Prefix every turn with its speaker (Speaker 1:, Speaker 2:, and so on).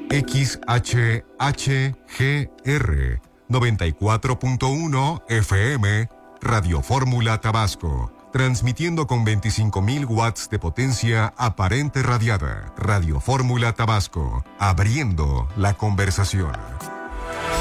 Speaker 1: XHHGR 94.1 FM, Radio Fórmula Tabasco. Transmitiendo con 25.000 watts de potencia aparente radiada. Radio Fórmula Tabasco. Abriendo la conversación.